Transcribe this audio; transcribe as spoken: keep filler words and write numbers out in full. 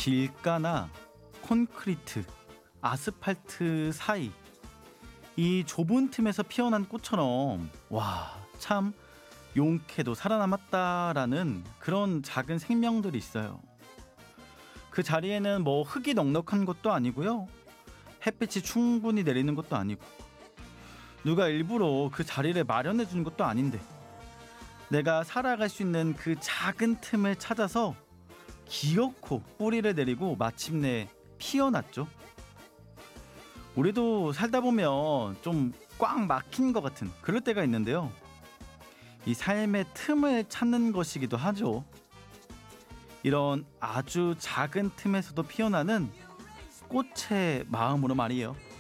길가나 콘크리트, 아스팔트 사이, 이 좁은 틈에서 피어난 꽃처럼 와, 참 용케도 살아남았다라는 그런 작은 생명들이 있어요. 그 자리에는 뭐 흙이 넉넉한 것도 아니고요, 햇빛이 충분히 내리는 것도 아니고, 누가 일부러 그 자리를 마련해 주는 것도 아닌데, 내가 살아갈 수 있는 그 작은 틈을 찾아서 기어코 뿌리를 내리고 마침내 피어났죠. 우리도 살다 보면 좀 꽉 막힌 것 같은 그럴 때가 있는데요, 이 삶의 틈을 찾는 것이기도 하죠. 이런 아주 작은 틈에서도 피어나는 꽃의 마음으로 말이에요.